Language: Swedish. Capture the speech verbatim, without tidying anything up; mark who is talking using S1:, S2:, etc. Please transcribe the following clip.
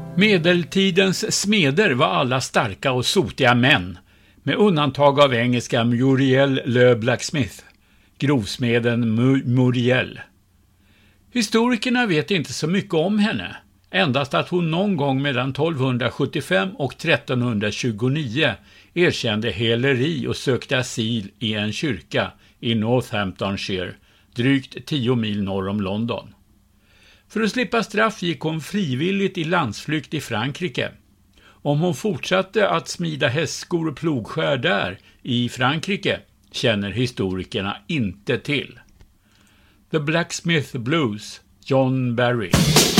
S1: Medeltidens smeder var alla starka och sotiga män, med undantag av engelska Muriel Le Blacksmith, grovsmeden Muriel. Historikerna vet inte så mycket om henne, endast att hon någon gång mellan tolvhundrasjuttiofem och trettonhundratjugonio erkände häleri och sökte asyl i en kyrka i Northamptonshire, drygt tio mil norr om London. För att slippa straff gick hon frivilligt i landsflykt i Frankrike. Om hon fortsatte att smida hästskor och plogskär där, i Frankrike, känner historikerna inte till. The Blacksmith Blues, John Barry.